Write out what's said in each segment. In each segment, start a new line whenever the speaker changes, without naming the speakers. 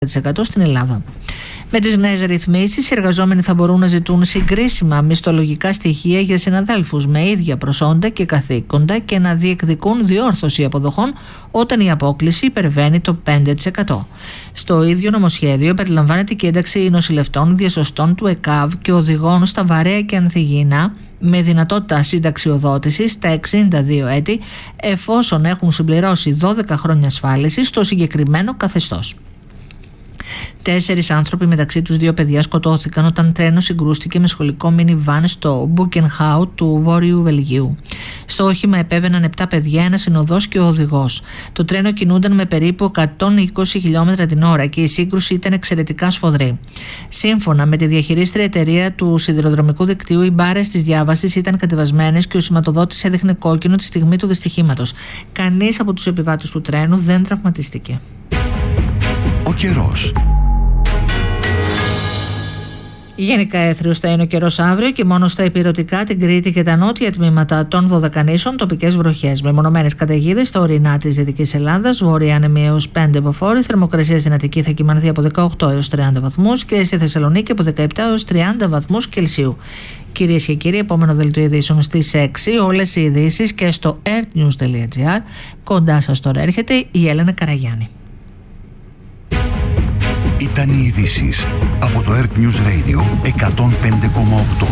στην Ελλάδα. Με τις νέες ρυθμίσεις, οι εργαζόμενοι θα μπορούν να ζητούν συγκρίσιμα μισθολογικά στοιχεία για συναδέλφους με ίδια προσόντα και καθήκοντα και να διεκδικούν διόρθωση αποδοχών όταν η απόκλιση υπερβαίνει το 5%. Στο ίδιο νομοσχέδιο περιλαμβάνεται και ένταξη νοσηλευτών, διασωστών του ΕΚΑΒ και οδηγών στα βαρέα και ανθυγιεινά με δυνατότητα συνταξιοδότησης στα 62 έτη, εφόσον έχουν συμπληρώσει 12 χρόνια ασφάλισης στο συγκεκριμένο καθεστώς. 4 άνθρωποι, μεταξύ τους 2 παιδιά, σκοτώθηκαν όταν τρένο συγκρούστηκε με σχολικό μίνιβαν στο Μπούκενχάουτ του Βόρειου Βελγίου. Στο όχημα επέβαιναν 7 παιδιά, ένας συνοδός και ο οδηγός. Το τρένο κινούνταν με περίπου 120 χιλιόμετρα την ώρα και η σύγκρουση ήταν εξαιρετικά σφοδρή. Σύμφωνα με τη διαχειρίστρια εταιρεία του σιδηροδρομικού δικτύου, οι μπάρες της διάβασης ήταν κατεβασμένες και ο σηματοδότης έδειχνε κόκκινο τη στιγμή του δυστυχήματος. Κανείς από τους επιβάτες του τρένου δεν τραυματίστηκε.
Ο καιρός.
Γενικά έθριος θα είναι ο καιρός αύριο και μόνο στα ηπειρωτικά, την Κρήτη και τα νότια τμήματα των Δωδεκανήσων τοπικές βροχές. Με μονομένες καταιγίδες στα ορεινά της Δυτικής Ελλάδας, βόρεια άνεμη έως 5 μποφόρ, θερμοκρασία στην Αττική θα κυμανθεί από 18 έως 30 βαθμούς και στη Θεσσαλονίκη από 17 έως 30 βαθμούς Κελσίου. Κυρίες και κύριοι, επόμενο δελτίο ειδήσεων στις 6. Όλες οι ειδήσεις και στο earthnews.gr. Κοντά σας τώρα έρχεται η Έλενα Καραγιάννη.
Ήταν οι ειδήσεις από το Earth News Radio 105,8.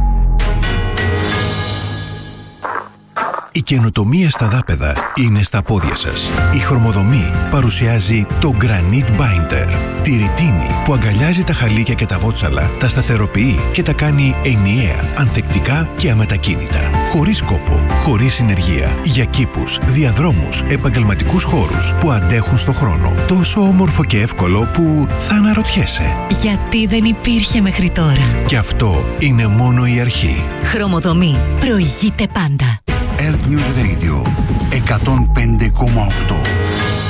Η καινοτομία στα δάπεδα είναι στα πόδια σας. Η Χρωμοδομή παρουσιάζει το Granite Binder. Τη ρητίνη που αγκαλιάζει τα χαλίκια και τα βότσαλα, τα σταθεροποιεί και τα κάνει ενιαία, ανθεκτικά και αμετακίνητα. Χωρίς κόπο, χωρίς συνεργεία. Για κήπους, διαδρόμους, επαγγελματικούς χώρους που αντέχουν στο χρόνο. Τόσο όμορφο και εύκολο που θα αναρωτιέσαι.
Γιατί δεν υπήρχε μέχρι τώρα.
Και αυτό είναι μόνο η αρχή.
Χρωμοδομή. Προηγείται πάντα.
Earth News Radio 105,8.